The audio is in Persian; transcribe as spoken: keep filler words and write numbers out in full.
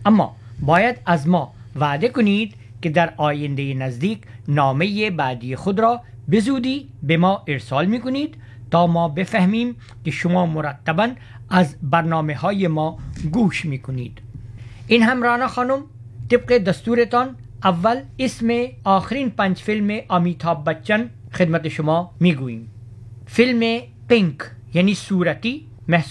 اما باید از ما وعده کنید که در آینده نزدیک نامه بعدی خود را به زودی به ما ارسال می کنید تا ما بفهمیم که شما مرتباً از برنامه های ما گوش می کنید. این همرانا خانم، طبق دستورتان اول اسم آخرین پنج فیلم امیتابh بچن خدمت شما می گوییم. فیلم پینک یعنی صورتی